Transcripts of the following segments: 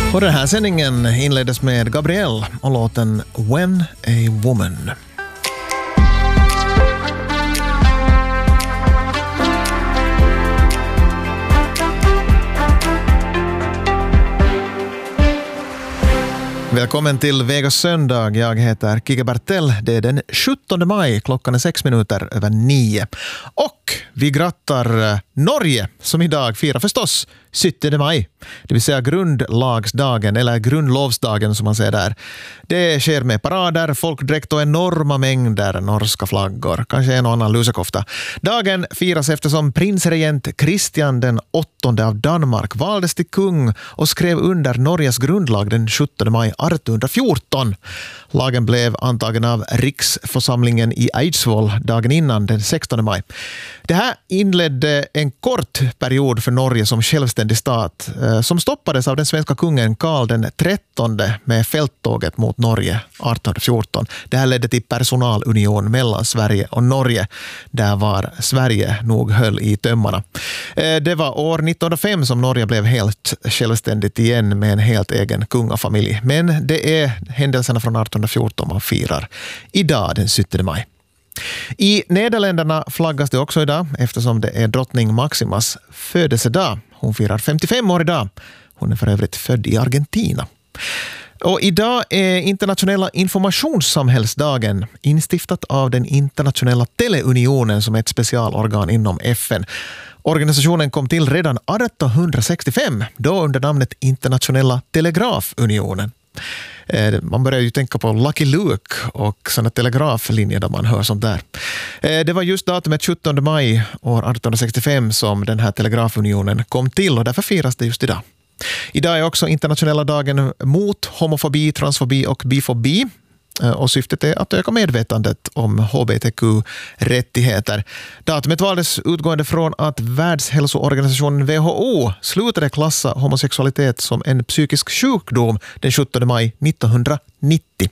Och den här sändningen inleddes med Gabriel och låten When a Woman. Välkommen till Vegas söndag. Jag heter Kike Bertell. Det är den 17 maj. Klockan är 6:06. Och vi grattar Norge som idag firar förstås 17 maj. Det vill säga grundlagsdagen eller grundlovsdagen som man säger där. Det sker med parader, folkdräkt och enorma mängder norska flaggor. Kanske en och annan lusekofta. Dagen firas eftersom prinsregent Kristian den 8:e av Danmark valdes till kung och skrev under Norges grundlag den 17 maj 1814. Lagen blev antagen av riksförsamlingen i Eidsvoll dagen innan den 16 maj. Det här inledde en kort period för Norge som självständig stat som stoppades av den svenska kungen Karl den 13 med fälttåget mot Norge 1814. Det här ledde till personalunion mellan Sverige och Norge där var Sverige nog höll i tömmarna. Det var år 1905 som Norge blev helt självständigt igen med en helt egen kungafamilj. Men det är händelserna från 1814 man firar idag den 17 maj. I Nederländerna flaggas det också idag eftersom det är drottning Maximas födelsedag. Hon firar 55 år idag. Hon är för övrigt född i Argentina. Och idag är internationella informationssamhällsdagen instiftat av den internationella teleunionen som är ett specialorgan inom FN. Organisationen kom till redan 1865, då under namnet Internationella telegrafunionen. Man börjar ju tänka på Lucky Luke och sådana telegraflinjer där man hör sånt där. Det var just datumet 17 maj år 1865 som den här telegrafunionen kom till och därför firas det just idag. Idag är också internationella dagen mot homofobi, transfobi och bifobi. Och syftet är att öka medvetandet om hbtq-rättigheter. Datumet valdes utgående från att Världshälsoorganisationen WHO slutade klassa homosexualitet som en psykisk sjukdom den 17 maj 1990.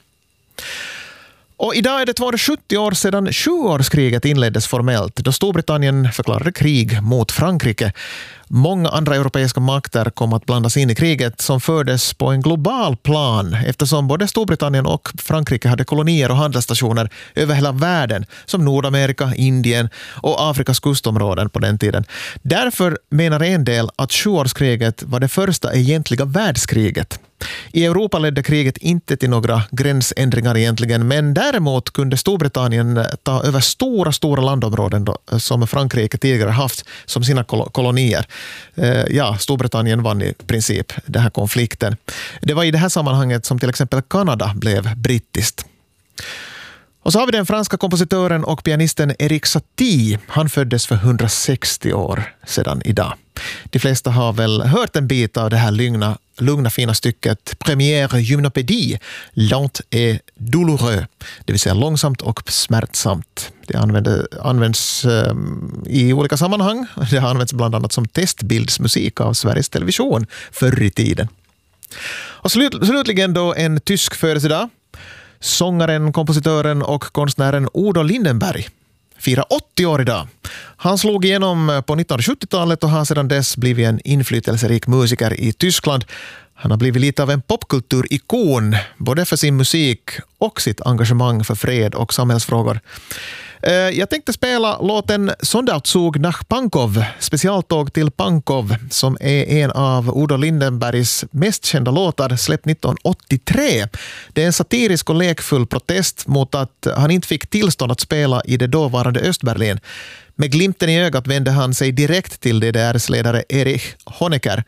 Och idag är det 270 år sedan 20-årskriget inleddes formellt då Storbritannien förklarade krig mot Frankrike. Många andra europeiska makter kom att blandas in i kriget som fördes på en global plan eftersom både Storbritannien och Frankrike hade kolonier och handelsstationer över hela världen som Nordamerika, Indien och Afrikas kustområden på den tiden. Därför menar en del att 20-årskriget var det första egentliga världskriget. I Europa ledde kriget inte till några gränsändringar egentligen, men däremot kunde Storbritannien ta över stora landområden då, som Frankrike tidigare haft som sina kolonier. Storbritannien vann i princip den här konflikten. Det var i det här sammanhanget som till exempel Kanada blev brittiskt. Och så har vi den franska kompositören och pianisten Erik Satie. Han föddes för 160 år sedan idag. De flesta har väl hört en bit av det här lugna fina stycket Première gymnopédie, lent et douloureux, det vill säga långsamt och smärtsamt. Det används i olika sammanhang. Det har använts bland annat som testbildsmusik av Sveriges Television förr i tiden. Och slutligen då en tysk födelsedag. Sångaren, kompositören och konstnären Udo Lindenberg firar 80 år idag. Han slog igenom på 1970-talet och har sedan dess blivit en inflytelserik musiker i Tyskland. Han har blivit lite av en popkulturikon både för sin musik och sitt engagemang för fred och samhällsfrågor. Jag tänkte spela låten Sonderzug nach Pankow, specialtåg till Pankow, som är en av Udo Lindenbergs mest kända låtar, släppt 1983. Det är en satirisk och lekfull protest mot att han inte fick tillstånd att spela i det dåvarande Östberlin. Med glimten i ögat vände han sig direkt till DDRs ledare Erich Honecker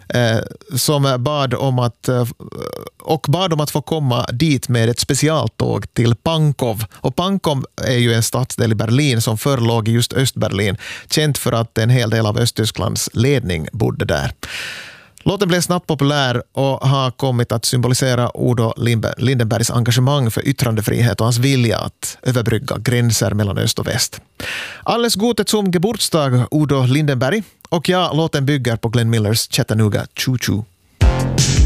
som bad om att få komma dit med ett specialtåg till Pankow. Och Pankow är ju en stadsdel i Berlin som förr låg i just Östberlin, känt för att en hel del av Östtysklands ledning bodde där. Låten blev snabbt populär och har kommit att symbolisera Udo Lindenbergs engagemang för yttrandefrihet och hans vilja att överbrygga gränser mellan öst och väst. Alles Gute zum Geburtstag, Udo Lindenberg. Och låten bygger på Glenn Millers Chattanooga Choo Choo.